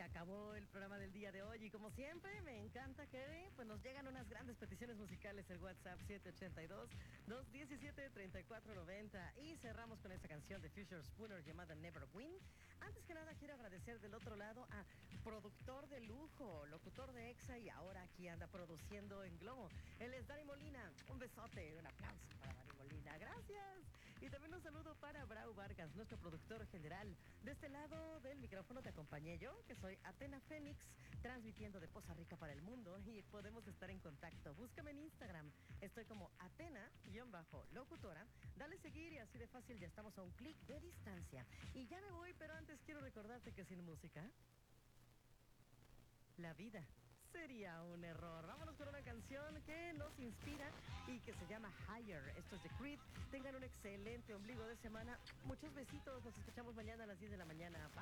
acabó el programa del día de hoy y como siempre me encanta que pues nos llegan unas grandes peticiones musicales el WhatsApp 782-217-3490 y cerramos con esta canción de Future Spooner llamada Never Win. Antes que nada quiero agradecer del otro lado a productor de lujo, locutor de EXA y ahora aquí anda produciendo en Globo. Él es Dani Molina. Un besote, un aplauso para Dani Molina. Gracias. Y también un saludo para Brau Vargas, nuestro productor general. De este lado del micrófono te acompañé yo, que soy Atena Fénix, transmitiendo de Poza Rica para el mundo y podemos estar en contacto. Búscame en Instagram. Estoy como Atena-locutora. Dale seguir y así de fácil ya estamos a un clic de distancia. Y ya me voy, pero antes quiero recordarte que sin música, la vida sería un error. Vámonos con una canción que nos inspira y que se llama Higher. Esto es de Creed. Tengan un excelente ombligo de semana. Muchos besitos. Nos escuchamos mañana a las 10 de la mañana.